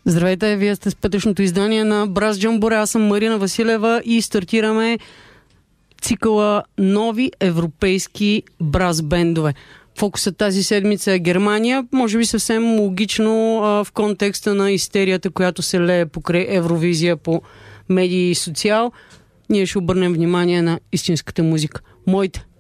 Здравейте, вие сте с петъчното издание на Браз Джамборе. Аз съм Марина Василева и стартираме цикъла нови европейски браз бендове. Фокусът тази седмица е Германия, може би съвсем логично в контекста на истерията, която се лее покрай Евровизия по медии и социал. Ние ще обърнем внимание на истинската музика. Моите